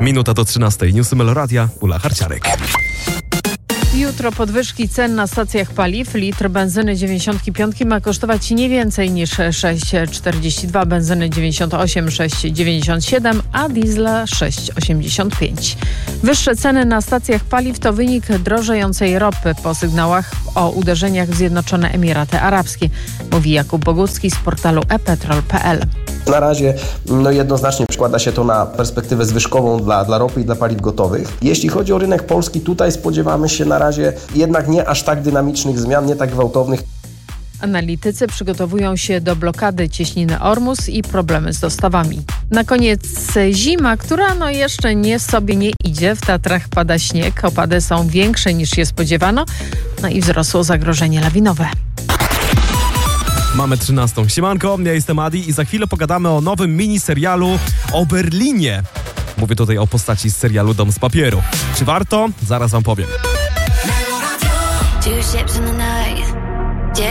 Minuta do 13. Newsy Meloradia, Ula Harciarek. Jutro podwyżki cen na stacjach paliw. Litr benzyny 95 ma kosztować nie więcej niż 6,42, benzyny 98, 6,97, a diesla 6,85. Wyższe ceny na stacjach paliw to wynik drożejącej ropy po sygnałach o uderzeniach w Zjednoczone Emiraty Arabskie, mówi Jakub Bogucki z portalu ePetrol.pl. Na razie jednoznacznie przekłada się to na perspektywę zwyżkową dla ropy i dla paliw gotowych. Jeśli chodzi o rynek polski, tutaj spodziewamy się na razie jednak nie aż tak dynamicznych zmian, nie tak gwałtownych. Analitycy przygotowują się do blokady cieśniny Ormus i problemy z dostawami. Na koniec zima, która jeszcze sobie nie idzie. W Tatrach pada śnieg, opady są większe niż się spodziewano, i wzrosło zagrożenie lawinowe. Mamy 13. Siemanko, ja jestem Adi i za chwilę pogadamy o nowym miniserialu o Berlinie. Mówię tutaj o postaci z serialu Dom z papieru. Czy warto? Zaraz wam powiem. Two ships in the night.